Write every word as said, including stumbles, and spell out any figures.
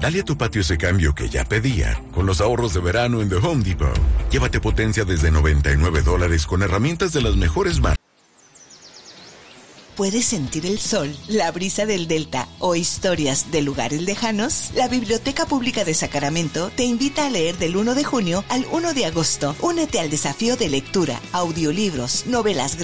Dale a tu patio ese cambio que ya pedía, con los ahorros de verano en The Home Depot. Llévate potencia desde noventa y nueve dólares con herramientas de las mejores marcas. ¿Puedes sentir el sol, la brisa del Delta o historias de lugares lejanos? La Biblioteca Pública de Sacramento te invita a leer del primero de junio al primero de agosto. Únete al desafío de lectura, audiolibros, novelas